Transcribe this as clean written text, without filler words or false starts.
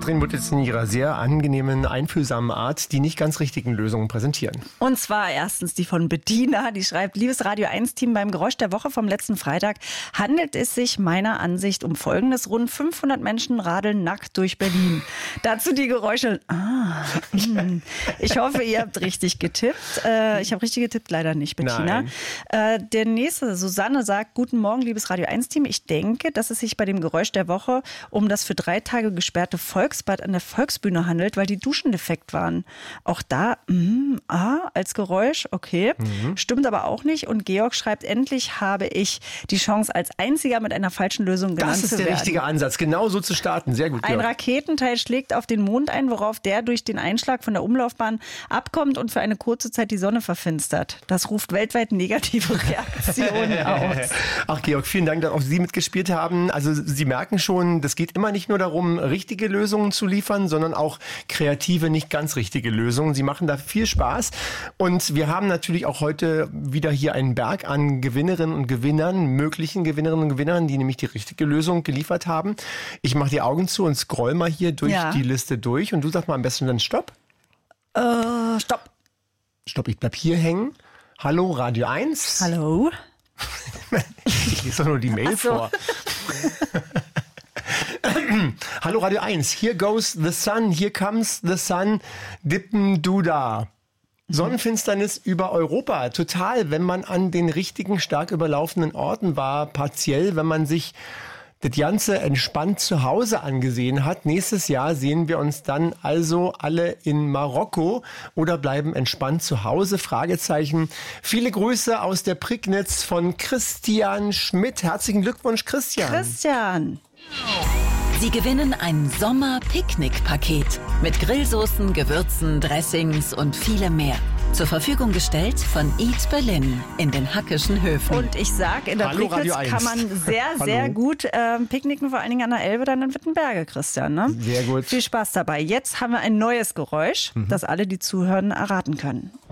Katrin wird jetzt in ihrer sehr angenehmen, einfühlsamen Art die nicht ganz richtigen Lösungen präsentieren. Und zwar erstens die von Bettina, die schreibt: Liebes Radio 1-Team, beim Geräusch der Woche vom letzten Freitag handelt es sich meiner Ansicht um Folgendes. Rund 500 Menschen radeln nackt durch Berlin. Dazu die Geräusche. Ich hoffe, ihr habt richtig getippt. Ich habe richtig getippt, leider nicht, Bettina. Der nächste, Susanne, sagt: Guten Morgen, liebes Radio 1-Team. Ich denke, dass es sich bei dem Geräusch der Woche um das für 3 Tage gesperrte Volksbad an der Volksbühne handelt, weil die Duschen defekt waren. Auch da, als Geräusch, okay. Stimmt aber auch nicht. Und Georg schreibt: Endlich habe ich die Chance, als einziger mit einer falschen Lösung genannt zu werden. Das ist der richtige Ansatz, genau so zu starten. Sehr gut, Georg. Ein Raketenteil schlägt auf den Mond ein, worauf der durch den Einschlag von der Umlaufbahn abkommt und für eine kurze Zeit die Sonne verfinstert. Das ruft weltweit negative Reaktionen aus. Ach, Georg, vielen Dank, dass auch Sie mitgespielt haben. Also Sie merken schon, das geht immer nicht nur darum, richtige Lösungen zu liefern, sondern auch kreative, nicht ganz richtige Lösungen. Sie machen da viel Spaß. Und wir haben natürlich auch heute wieder hier einen Berg an Gewinnerinnen und Gewinnern, möglichen Gewinnerinnen und Gewinnern, die nämlich die richtige Lösung geliefert haben. Ich mache die Augen zu und scroll mal hier durch die Liste durch. Und du sagst mal am besten dann Stopp. Stopp. Stopp, ich bleib hier hängen. Hallo, Radio 1. Hallo. Ich lese doch nur die Mail vor. Hallo Radio 1, here goes the sun, here comes the sun, dippen du da. Sonnenfinsternis über Europa, total, wenn man an den richtigen, stark überlaufenden Orten war, partiell, wenn man sich das Ganze entspannt zu Hause angesehen hat. Nächstes Jahr sehen wir uns dann also alle in Marokko oder bleiben entspannt zu Hause? Fragezeichen. Viele Grüße aus der Prignitz von Christian Schmidt. Herzlichen Glückwunsch, Christian. Christian. Sie gewinnen ein Sommer-Picknick-Paket mit Grillsoßen, Gewürzen, Dressings und vielem mehr. Zur Verfügung gestellt von Eat Berlin in den Hackischen Höfen. Und ich sag, in der Prignitz kann man sehr gut picknicken, vor allen Dingen an der Elbe, dann in Wittenberge, Christian. Ne? Sehr gut. Viel Spaß dabei. Jetzt haben wir ein neues Geräusch, das alle, die zuhören, erraten können.